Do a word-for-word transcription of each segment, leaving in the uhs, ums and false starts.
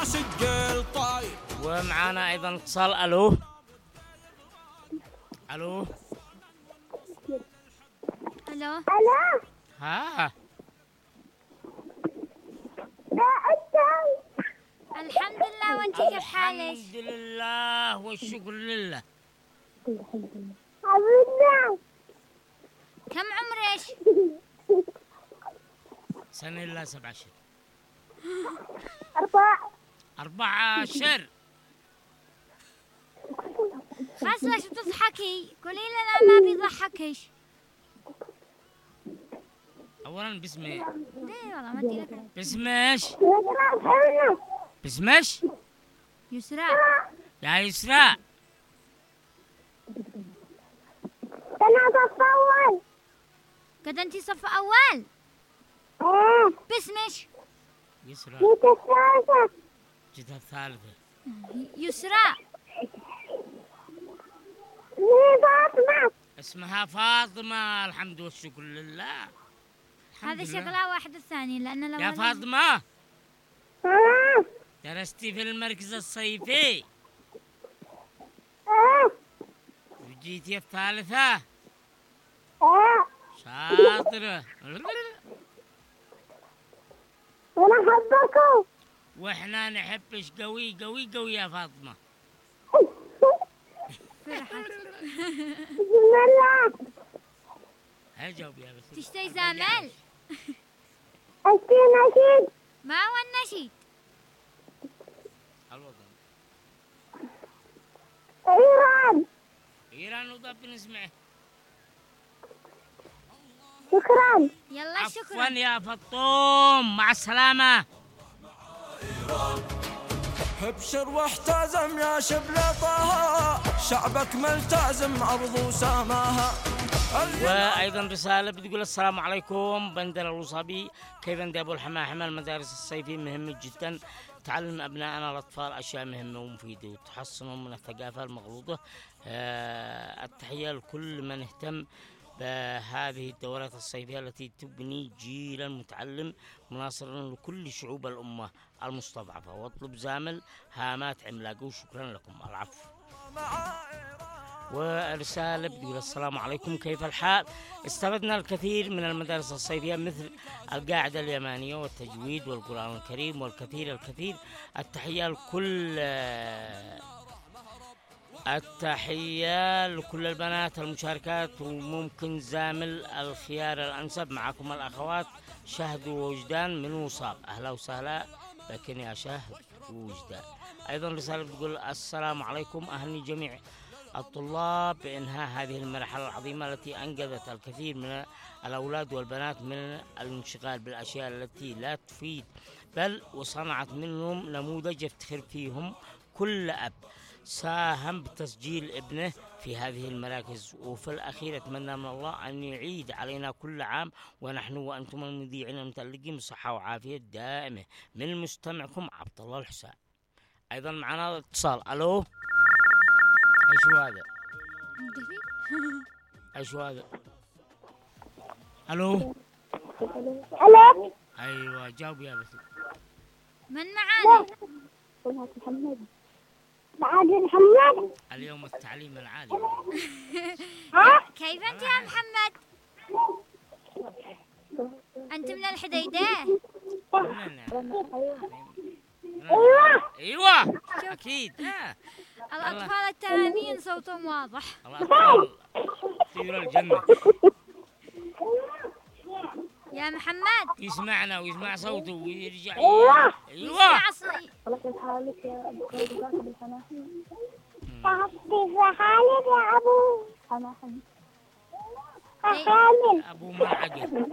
سجل طاير. ومعانا ايضا اتصال. الو الو الو الو ها الحمد لله، وانتي كيف حالك؟ الحمد لله والشكر لله. عبدنا كم عمرك؟ سنة إلا سبع أشهر. أربعة أربعة أشهر. خلاص ليش بتضحكي؟ قولي لنا ما بيضحكش. أولا باسمي. ليه والله ما انتي لك. باسمش باسمش يسراء. يا يسراء. أنا صف أول. قد انتي صف اول؟ إيه باسمش؟ يسراء. جيت الثالثة. جيت الثالثة. يسراء. مين فاطمة؟ اسمها فاطمة. الحمد والشكر لله. الحمد هذا لله. شكلها واحد الثاني لان لو يا فاطمة آه درستي في المركز الصيفي آه وجيتي الثالثة. آه شاطرة. أنا أحبكم. واحنا نحبش قوي قوي قوي يا فاطمة. فرحت. بسم الله. هجاوب يا بس. تشتي زامل؟ أشتي نشيد. ما هو النشيد؟ الوطن. إيران. إيران وضب نسمعه. شكرا. يلا عفوا شكرا. يا فطوم، مع السلامة. ابشر واحتزم يا شبل طه، شعبك ملتزم أرض وسماها. وأيضا رسالة بتقول السلام عليكم بندر الوصابي، كيف أنت أبو الحماه حمى المدارس الصيفي مهم جدا، تعلم أبنائنا الأطفال أشياء مهمة ومفيدة وتحصنهم من الثقافة المغلوطة. أه التحية لكل من اهتم بهذه الدورات الصيفية التي تبني جيلا متعلم مناصرا لكل شعوب الأمة المستضعفة، واطلب زامل هامات عملاقة. وشكرا لكم. العفو. ورسالة بتقول السلام عليكم، كيف الحال؟ استفدنا الكثير من المدارس الصيفية مثل القاعدة اليمانية والتجويد والقرآن الكريم والكثير الكثير. التحية لكل التحية لكل البنات المشاركات، وممكن زامل الخيار الأنسب. معكم الأخوات شهد ووجدان من وصاب. أهلا وسهلا لكن يا شهد ووجدان. أيضا رسالة بتقول السلام عليكم، أهني جميع الطلاب بإنهاء هذه المرحلة العظيمة التي أنقذت الكثير من الأولاد والبنات من الانشغال بالأشياء التي لا تفيد، بل وصنعت منهم نموذج يفتخر فيهم كل أب ساهم بتسجيل ابنه في هذه المراكز. وفي الأخير أتمنى من الله أن يعيد علينا كل عام ونحن وأنتم المذيعين المتألقين بصحة وعافية دائمة. من مستمعكم عبد الله الحسين. أيضا معنا اتصال. ألو، ايش هو هذا؟ ايش هو هذا؟ الو الو ايوه جاوب يا بس. من معانا؟ محمد. بعد محمد. اليوم التعليم العالي. ها؟ كيف انت يا محمد؟ انت من الحديدة؟ ايوه ايوه اكيد. آه. الاطفال التهانين صوتهم واضح. الاطفال طيور الجنة. يا محمد يسمعنا ويسمع صوته ويرجع. ايوه ايوه صوتي. خلصت حالك يا ابو خلصت حالك يا ابو حماحم. حامل ابو مرعقة.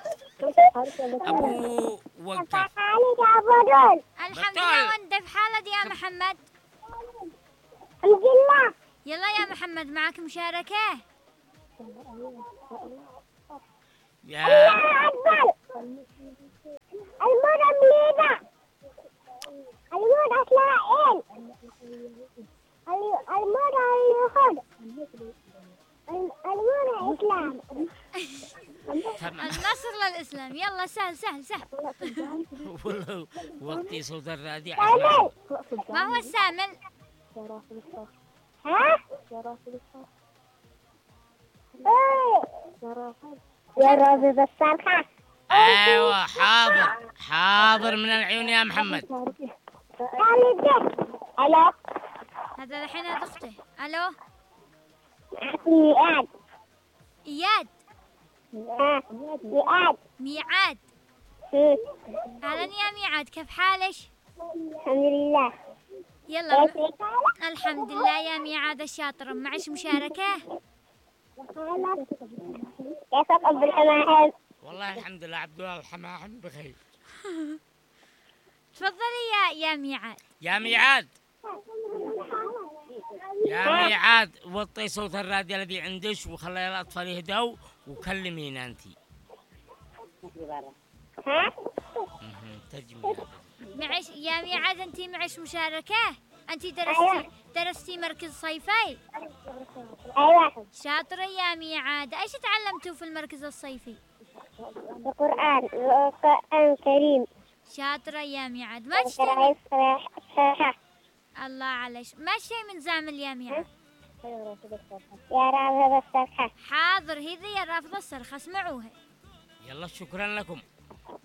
ابو وقف. حالك يا ابو دول. الحمد لله وانت في حالك يا محمد. الحمد لله. يلا يا محمد معك مشاركة. يا أكبر المرة ملينا المرة إسرائيل المرة اليهود المرة إسلام تمام. النصر للإسلام. يلا سهل سهل سهل. والله وطي صوت الراديو. سامل. ما هو السامل؟ ها؟ إيه. يا رافض الصرخة. ايوه حاضر حاضر من العيون يا محمد. خالد ده. ألو. هذا الحين هذا أخته. ألو. ميعاد. إياد. ها. ميعاد. ميعاد. مم. أهلا يا ميعاد، كيف حالك؟ الحمد لله. يلا. ايش فيك؟ الحمد لله يا ميعاد الشاطر. معش مشاركة؟ كيفك أبو الحماحم؟ والله الحمد لله عبد الله الحماحم بخير. تفضلي يا يا ميعاد. يا ميعاد يا ميعاد وطي صوت الراديو الذي عندك وخلي الأطفال يهدوا وكلمينا أنت. ها؟ مهم. ترجمي. معش يا ميعاد، أنت معش مشاركة؟ أنت درستي أيوة. درستي مركز صيفي؟ أيوة. شاطرة يا ميعاد. إيش تعلمتوا في المركز الصيفي؟ القرآن القرآن الكريم. شاطرة يا ميعاد. ما تشتي القراءة الصحيحة. الله عليك. ما شيء من زامل يا ميعاد. يا رافض الصرخة. حاضر، هذي يا رافضة الصرخة، اسمعوها. يلا شكرا لكم.